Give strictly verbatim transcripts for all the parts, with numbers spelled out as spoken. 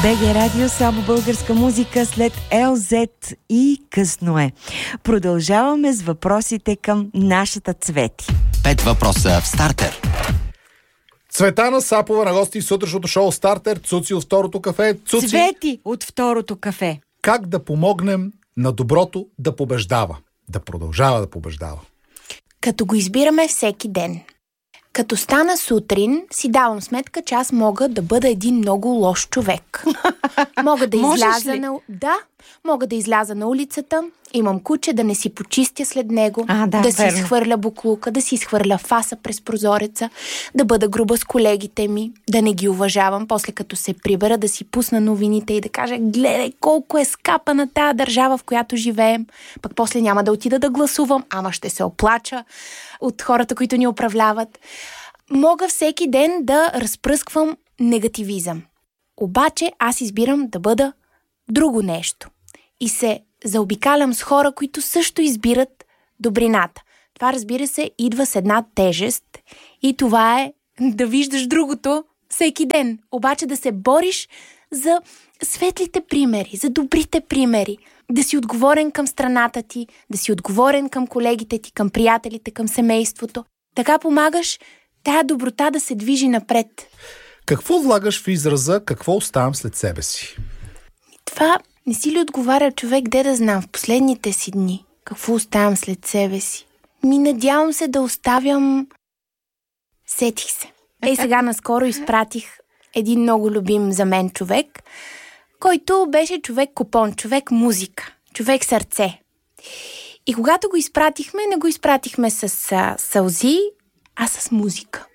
БГ Радио, само българска музика след Ел Зет и Късно е. Продължаваме с въпросите към нашата Цвети. Пет въпроса в стартер. Цветана Сапова на гости в сутрешното шоу Стартер. Цуци от второто кафе. Цуци, Цвети от второто кафе. как да помогнем на доброто да побеждава? Да продължава да побеждава. Като го избираме всеки ден. Като стана сутрин, си давам сметка, че аз мога да бъда един много лош човек. Мога да изляза на... Да, мога да изляза на улицата, имам куче, да не си почистя след него, а, да, да верно. си изхвърля буклука, да си изхвърля фаса през прозореца, да бъда груба с колегите ми, да не ги уважавам, после като се прибера да си пусна новините и да кажа: гледай колко е скапана тая държава, в която живеем, пък после няма да отида да гласувам, ама ще се оплача от хората, които ни управляват. Мога всеки ден да разпръсквам негативизъм. Обаче аз избирам да бъда друго нещо. И се заобикалям с хора, които също избират добрината. Това, разбира се, идва с една тежест и това е да виждаш другото всеки ден. Обаче да се бориш за светлите примери, за добрите примери. Да си отговорен към страната ти, да си отговорен към колегите ти, към приятелите, към семейството. Така помагаш тая доброта да се движи напред. Какво влагаш в израза "какво оставам след себе си"? Това не си ли отговаря човек, де да знам в последните си дни? Какво оставям след себе си? Ми надявам се да оставям... Сетих се. Ей, сега наскоро изпратих един много любим за мен човек, който беше човек купон, човек музика, човек сърце. И когато го изпратихме, не го изпратихме с а, сълзи, а с музика.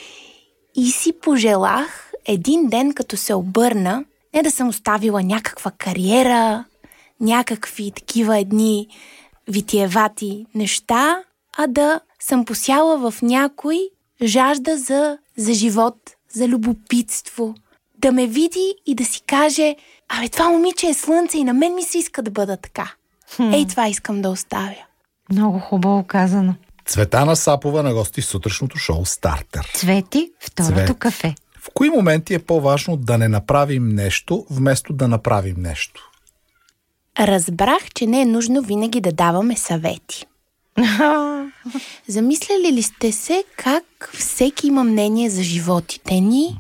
И си пожелах един ден, като се обърна, не да съм оставила някаква кариера, някакви такива едни витиевати неща, а да съм посяла в някой жажда за, за живот, за любопитство. Да ме види и да си каже: абе, това момиче е слънце и на мен ми се иска да бъда така. Хм. Ей, това искам да оставя. Много хубаво казано. Цветана Сапова на гости в сутрешното шоу Стартер. Цвети, второто Цвет. кафе. В кои моменти е по-важно да не направим нещо, вместо да направим нещо? Разбрах, че не е нужно винаги да даваме съвети. Замисляли ли сте се как всеки има мнение за животите ни?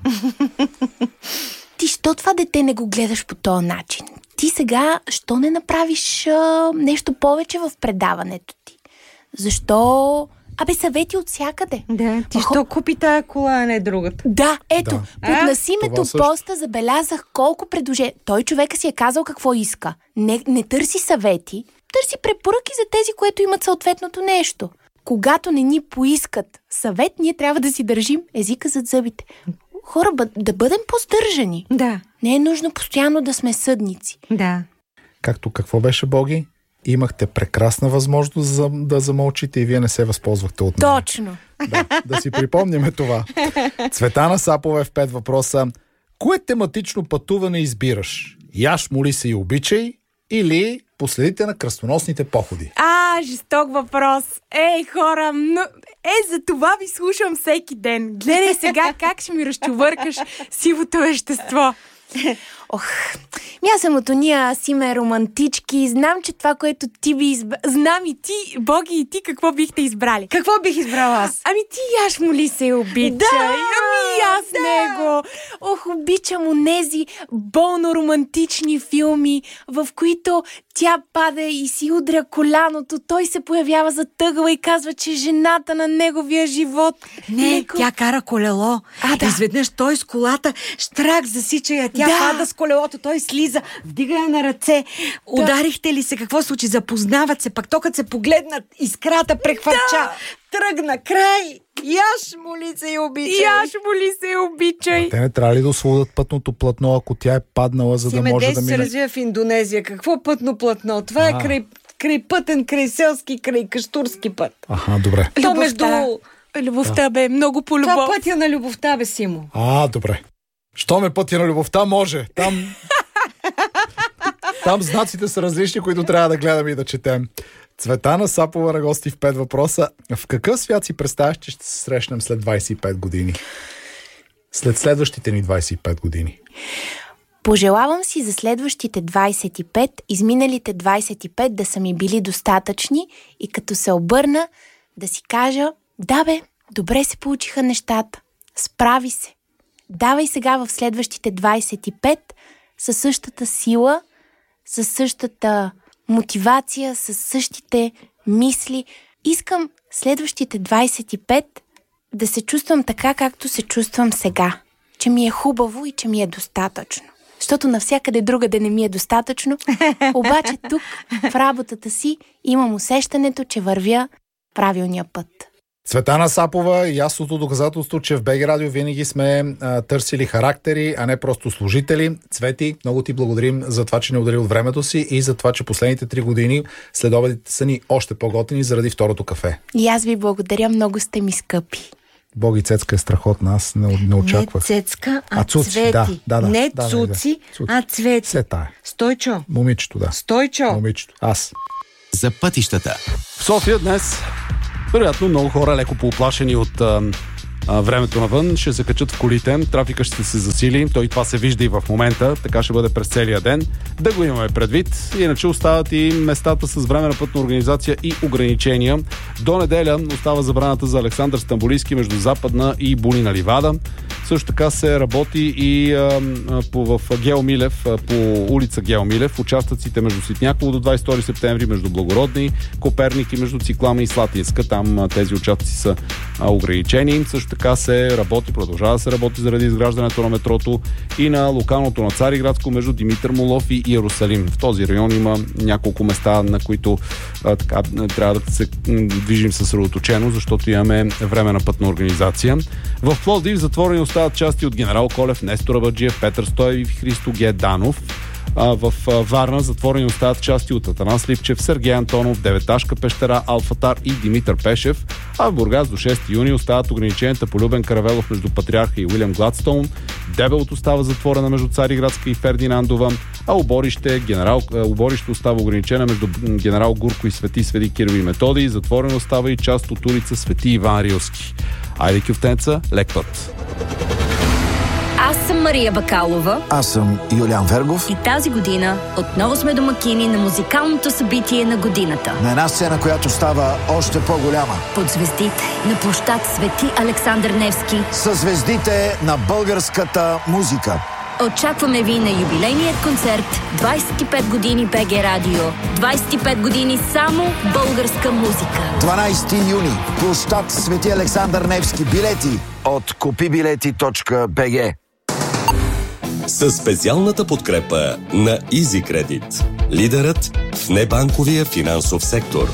Ти, що това дете не го гледаш по този начин? Ти сега, що не направиш а, нещо повече в предаването ти? Защо... Абе, съвети от всякъде. Да, ти Махо... що купи тая кола, а не другата? Да, ето, Да. под насимето също. поста забелязах колко предложения. Той човека си е казал какво иска. Не, не търси съвети, търси препоръки за тези, които имат съответното нещо. Когато не ни поискат съвет, ние трябва да си държим езика зад зъбите. Хора, бъ, да бъдем по-здържани. Да. Не е нужно постоянно да сме съдници. Да. Както какво беше, Боги? Имахте прекрасна възможност за, да замълчите и вие не се възползвахте от нея. Точно. Да, да си припомняме това. Цветана Сапова е в пет въпроса. Кое тематично пътуване избираш? Яш, моли се и обичай или последите на кръстоносните походи? А, жесток въпрос. Ей, хора, но... Е, за това ви слушам всеки ден. Гледай сега как ще ми разчувъркаш сивото вещество. Ох, ми аз съм от уния си ме романтички. Знам, че това, което ти би избрал... Знам и ти, Боги, и ти какво бихте избрали. Какво бих избрала аз? Ами ти яш моли се и обичай. Да, ами аз да. него. Ох, обичам онези болно-романтични филми, в които тя пада и си удря коляното, той се появява зад тъгъла и казва, че жената на неговия живот. Не, Него... тя кара колело. А, да. Изведнъж той с колата, штрак засича я, тя Да. пада с колелото, той слиза, вдига я на ръце. Да. Ударихте ли се? Какво случи? Запознават се, пак то като се погледнат, искрата прехвърча. Да. Тръгна край. Яш моли се и обичай. Яш моли се и обичай. Те не трябва ли да освободят пътното платно, ако тя е паднала, за да може да Семедес се мине? развива в Индонезия. Какво пътно платно? Това А. е край, край пътен, край селски, край каштурски път. Аха, добре. То между... Любовта бе много по Това любов. пътя на любовта, бе, Симо. А, добре. Що ме пътя на любовта може? Там... Там знаците са различни, които трябва да гледаме и да четем. Цветана Сапова на гости в пет въпроса. В какъв свят си представяш, че ще се срещнем след двайсет и пет години? След следващите ни двайсет и пет години. Пожелавам си за следващите двайсет и пет, изминалите двайсет и пет да са ми били достатъчни и като се обърна да си кажа: да бе, добре се получиха нещата, справи се. Давай сега в следващите двайсет и пет със същата сила, със същата мотивация, със същите мисли. Искам следващите двайсет и пет да се чувствам така, както се чувствам сега. Че ми е хубаво и че ми е достатъчно. Защото навсякъде другаде не ми е достатъчно. Обаче тук, в работата си, имам усещането, че вървя правилния път. Цветана Сапова, ясното доказателство, че в БГ Радио винаги сме а, търсили характери, а не просто служители. Цвети, много ти благодарим за това, че не отдели от времето си и за това, че последните три години следобедите са ни още по-готини заради второто кафе. И аз ви благодаря, много сте ми скъпи. Боги, Цецка е страхотна, аз не, не очаквах. Не Цецка, а, а Цуци, Цвети. Да, да, да, не да, Цуци, да, да. а Цвети. Все тая. Стойчо. Момичето, да. Стойчо. Момичето. Аз. За пътищата. В София днес, вероятно, много хора, леко поуплашени от а, а, времето навън, ще се качат в колите, трафика ще се засили, той това се вижда и в момента, така ще бъде през целия ден. Да го имаме предвид, иначе остават и местата с временна пътна организация и ограничения. До неделя остава забраната за Александър Стамболийски между Западна и Булина ливада. Също така се работи и а, по, в Гео Милев, по улица Гео Милев, участъците между Ситняково до двайсет и втори септември, между Благородни, Коперник и между Циклама и Слатинска. Там а, тези участъци са а, ограничени. Също така се работи, продължава да се работи заради изграждането на метрото и на локалното на Цариградско между Димитър Молов и Иерусалим. В този район има няколко места, на които а, така, трябва да се движим съсредоточено, защото имаме временна пътна организация. В Пловдив затворени остават части от Генерал Колев, Нестор Абаджиев, Петър Стоев и Христо Ге Данов. В Варна затворени остават части от Атанас Липчев, Сергей Антонов, Деветашка пещера, Алфатар и Димитър Пешев. А в Бургас до шести юни остават ограниченията по Любен Каравелов между Патриарха и Уилям Гладстоун. Дебелото остава затворена между Цариградска и Фердинандова, а Оборище, генерал, Оборище остава ограничена между Генерал Гурко и Свети Свети Кирил и Методий. Затворена остава и част от улица Свети Иван Рилски. Айде, кюфтенца, лек път! Аз съм Мария Бакалова. Аз съм Юлиан Вергов. И тази година отново сме домакини на музикалното събитие на годината. На една сцена, която става още по-голяма. Под звездите на площад Свети Александър Невски. Със звездите на българската музика. Очакваме ви на юбилейният концерт двайсет и пет години БГ Радио. двайсет и пет години само българска музика. дванайсети юни. Площад Свети Александър Невски. Билети от купи билети точка би джи. Със специалната подкрепа на EasyCredit. Лидерът в небанковия финансов сектор.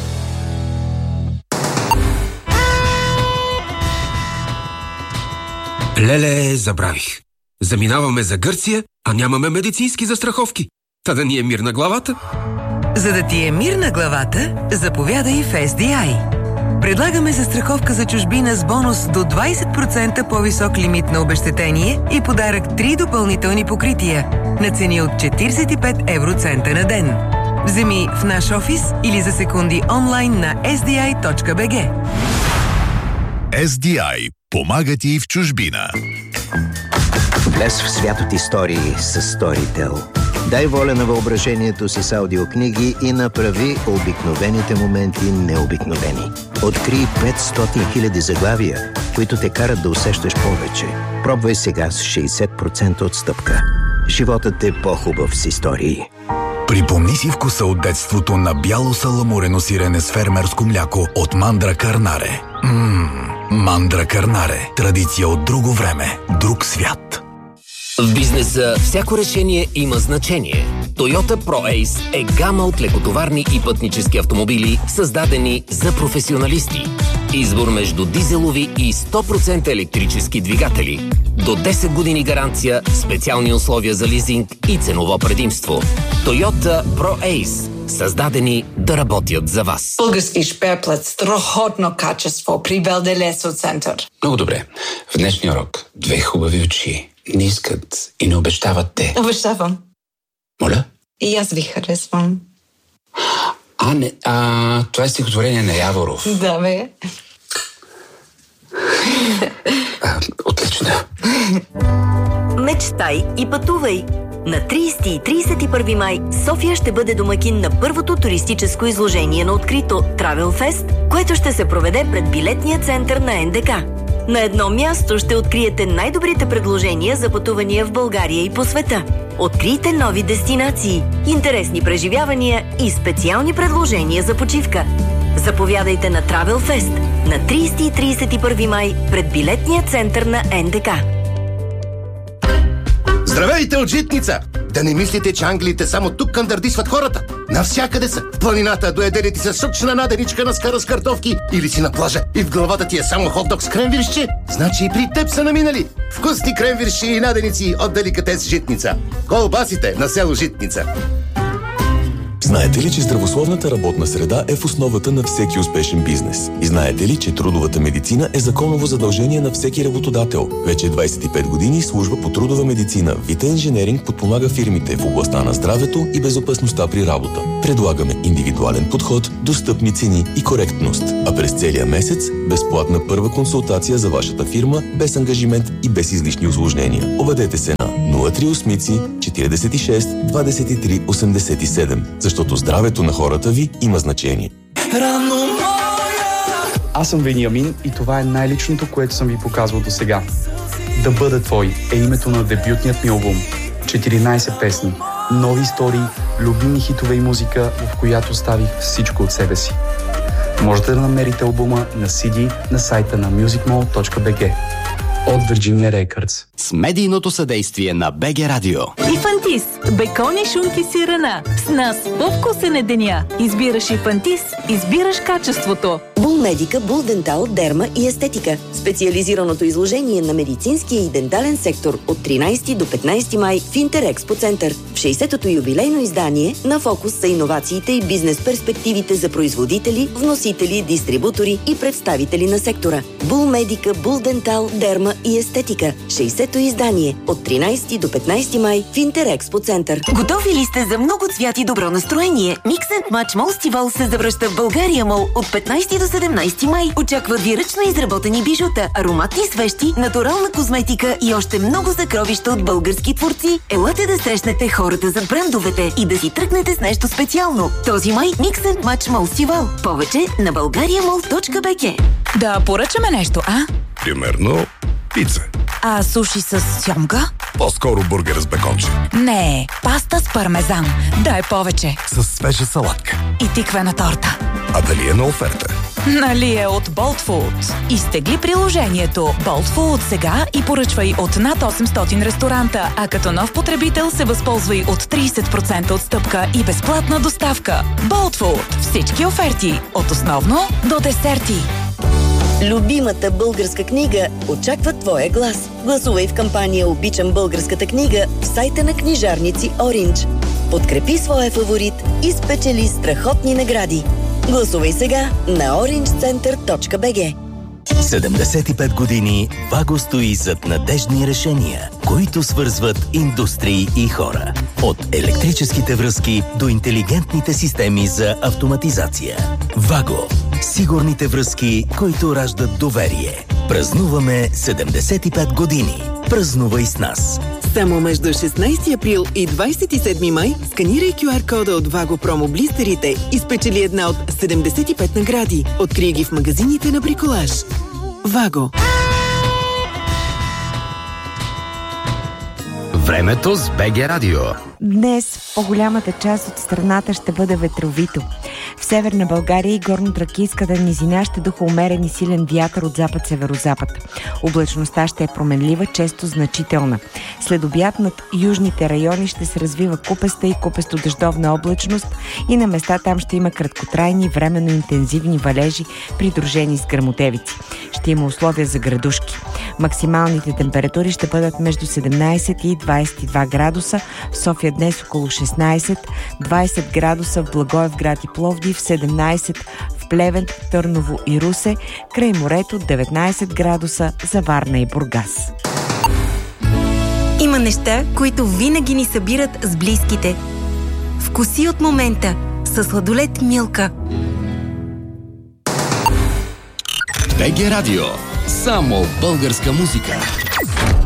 Леле, забравих. Заминаваме за Гърция, а нямаме медицински застраховки. Та да ни е мир на главата. За да ти е мир на главата, заповядай в Ес Ди Ай. Предлагаме застраховка за чужбина с бонус до двайсет процента по-висок лимит на обезщетение и подарък три допълнителни покрития на цени от четирийсет и пет евроцента на ден. Вземи в наш офис или за секунди онлайн на ес ди ай точка би джи. Ес Ди Ай помага ти в чужбина. Влез в свят от истории с Storytel. Дай воля на въображението си с аудиокниги и направи обикновените моменти необикновени. Открий петстотин хиляди заглавия, които те карат да усещаш повече. Пробвай сега с шейсет процента отстъпка. Животът е по-хубав с истории. Припомни си вкуса от детството на бяло саламурено сирене с фермерско мляко от Мандра Карнаре. Ммм, Мандра Карнаре. Традиция от друго време, друг свят. В бизнеса всяко решение има значение. Toyota ProAce е гама от лекотоварни и пътнически автомобили, създадени за професионалисти. Избор между дизелови и сто процента електрически двигатели. До десет години гаранция, специални условия за лизинг и ценово предимство. Toyota ProAce. Създадени да работят за вас. Български шперплът, страхотно качество при Белделесо център. Много добре. В днешния урок две хубави очи не искат и не обещават те. Обещавам. Моля? И аз ви харесвам. А, не, а, това е стихотворение на Яворов. Да, бе. А, отлично. Мечтай и пътувай. На тридесети и тридесет и първи май София ще бъде домакин на първото туристическо изложение на открито Travel Fest, което ще се проведе пред билетния център на Н Д К. На едно място ще откриете най-добрите предложения за пътувания в България и по света. Открийте нови дестинации, интересни преживявания и специални предложения за почивка. Заповядайте на Travel Fest на тридесети и тридесет и първи май пред билетния център на Н Д К. Здравейте от Житница! Да не мислите, че англиите само тук кандърдисват хората. Навсякъде са. В планината доеде ли ти се сочна наденичка на скара с картофки или си на плажа и в главата ти е само хот-дог с кренвиршче, значи и при теб са наминали. Вкусни кренвирши и наденици от деликатес Житница. Колбасите на село Житница. Знаете ли, че здравословната работна среда е в основата на всеки успешен бизнес? И знаете ли, че трудовата медицина е законово задължение на всеки работодател? Вече двадесет и пет години служба по трудова медицина Vita Engineering подпомага фирмите в областта на здравето и безопасността при работа. Предлагаме индивидуален подход, достъпни цени и коректност. А през целия месец безплатна първа консултация за вашата фирма, без ангажимент и без излишни усложнения. Обадете се на нула три осем четиридесет и шест двадесет и три осемдесет и седем, защото здравето на хората ви има значение. Аз съм Вениамин и това е най-личното, което съм ви показвал до сега. Да бъда твой е името на дебютният ми албум. четиринадесет песни, нови истории, любими хитове и музика, в която ставих всичко от себе си. Можете да намерите албума на Си Ди на сайта на мюзик мол точка би джи. От Virginia Records. С медийното съдействие на Б Г Радио. И Фантис. Бекон и шунки сирена. С нас по-вкусен е деня. Избираш и Фантис, избираш качеството. Булмедика, Булдентал, Дерма и Естетика. Специализираното изложение на медицинския и дентален сектор от тринадесети до петнадесети май в Интерекспо център. В шейсетото юбилейно издание на фокус са иновациите и бизнес перспективите за производители, вносители, дистрибутори и представители на сектора. Булмедика, Булдентал, Дерма и Естетика. шейсето издание от тринадесети до петнадесети май в Интерекспо център. Готови ли сте за много цвят и добро настроение? Mix and Match Mall Стивал се завръща в България Мол от петнадесети до седемнадесети май. Очакват ви ръчно изработени бижута, ароматни свещи, натурална козметика и още много закровища от български творци. Елате да срещнете хората зад брандовете и да си тръгнете с нещо специално. Този май Mix and Match Mall Стивал. Повече на българия мол точка би джи. Да поръчаме нещо, а? Примерно пица. А суши с сьомга? По-скоро бургер с беконче. Не, паста с пармезан. Дай повече. С свежа салатка. И тиквена торта. А дали е на оферта? Нали е от Bolt Food. Изтегли приложението Bolt Food сега и поръчвай от над осемстотин ресторанта, а като нов потребител се възползвай от тридесет процента отстъпка и безплатна доставка. Bolt Food. Всички оферти. От основно до десерти. Любимата българска книга очаква твоя глас. Гласувай в кампания "Обичам българската книга" в сайта на книжарници Orange. Подкрепи своя фаворит и спечели страхотни награди. Гласувай сега на оранж център точка би джи. седемдесет и пет години Ваго стои зад надеждни решения, които свързват индустрии и хора. От електрическите връзки до интелигентните системи за автоматизация. Ваго. Сигурните връзки, които раждат доверие. Празнуваме седемдесет и пет години. Празнувай с нас. Само между шестнадесети април и двадесет и седми май сканирай Q R кода от Vago промо блистерите и спечели една от седемдесет и пет награди. Открий ги в магазините на Бриколаж. Vago. Времето с Б Г Радио. Днес по-голямата част от страната ще бъде ветровито. В Северна България и горно-тракийската низина ще духа умерен и силен вятър от запад-северозапад. Облачността ще е променлива, често значителна. След обяд над южните райони ще се развива купеста и купесто-дъждовна облачност и на места там ще има краткотрайни, временно интензивни валежи, придружени с гръмотевици. Ще има условия за градушки. Максималните температури ще бъдат между седемнадесет и двадесет и два градуса, в София днес около шестнадесет, двадесет градуса в Благоевград и Пловдив, седемнадесет в Плевен, Търново и Русе, край морето деветнадесет градуса за Варна и Бургас. Има неща, които винаги ни събират с близките. Вкуси от момента със сладолед Милка. Б Г Радио. Само българска музика.